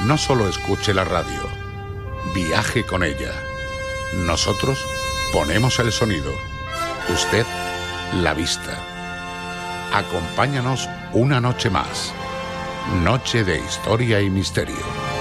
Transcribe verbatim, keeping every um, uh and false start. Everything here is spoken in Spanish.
No solo escuche la radio, viaje con ella. Nosotros ponemos el sonido, usted la vista. Acompáñanos una noche más. Noche de historia y misterio.